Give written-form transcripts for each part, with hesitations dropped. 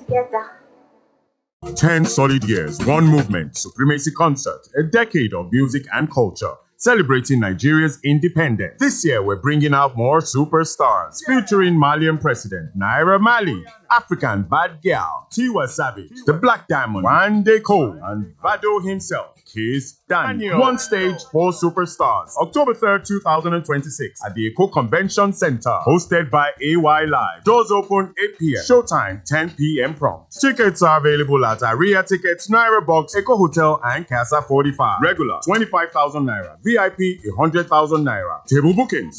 together. 10 solid years, one movement, Supremacy Concert, a decade of music and culture, celebrating Nigeria's independence. This year, we're bringing out more superstars, featuring Malian President Naira Marley, African Bad Girl, Tiwa Savage, The Black Diamond, Wande Cole, and Vado himself, Kiss Daniel. One stage, 4 superstars. October 3rd, 2026, at the Eco Convention Center, hosted by AY Live. Doors open 8 p.m. Showtime 10 p.m. prompt. Tickets are available at Aria Tickets, Naira Box, Eco Hotel, and Casa 45. Regular 25,000 Naira. VIP 100,000 Naira. Table bookings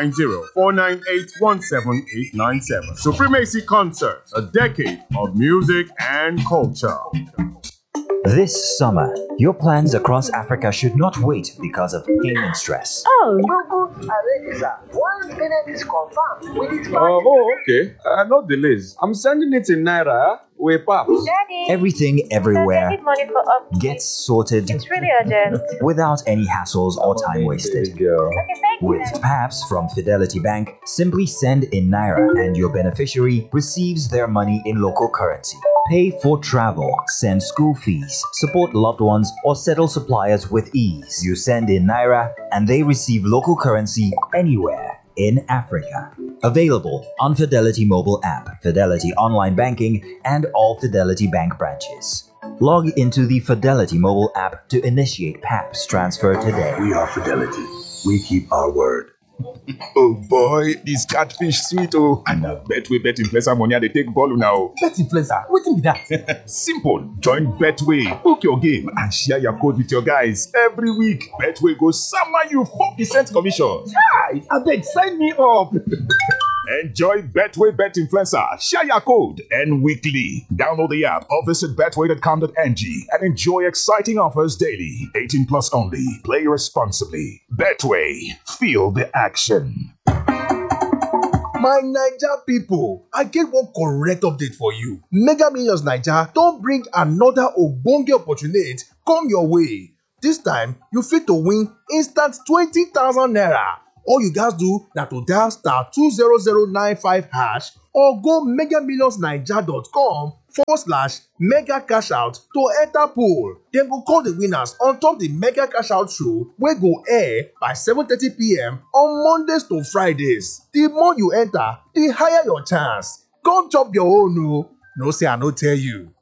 090-498-17897. Supremacy Concert, a decade of music and culture. This summer, your plans across Africa should not wait because of payment stress. Oh, Already, sir. One payment is confirmed with its Okay. No delays. I'm sending it in Naira. With Paps. Daddy. Everything everywhere I need money for upkeep. gets sorted It's really urgent. without any hassles or time wasted. Girl. Okay, thank you. With Paps from Fidelity Bank, simply send in Naira and your beneficiary receives their money in local currency. Pay for travel, send school fees, support loved ones, or settle suppliers with ease. You send in Naira and they receive local currency anywhere in Africa. Available on Fidelity mobile app, Fidelity online banking, and all Fidelity Bank branches. Log into the Fidelity mobile app to initiate PAPS transfer today. We are Fidelity. We keep our word. Oh boy, this catfish sweet oh. And I bet influencer money they take ball now. Bet influencer, wetin be that? Simple. Join Betway, book your game, and share your code with your guys every week. Betway goes summer you 4% commission. Hi, abeg sign me up. Enjoy Betway Bet Influencer. Share your code and weekly. Download the app or visit betway.com.ng and enjoy exciting offers daily. 18 plus only. Play responsibly. Betway. Feel the action. My Naija people, I get one correct update for you. Mega Millions Naija don bring another ogbonge opportunity come your way. This time, you fit to win instant 20,000 naira. All you guys do na to dial star 20095 hash or go megamillionsnaija.com/mega cash out to enter pool. Dem go call the winners on top the mega cash out show wey go air by 7:30 p.m. on Mondays to Fridays. The more you enter, the higher your chance. Come chop your own o. No say I no tell you.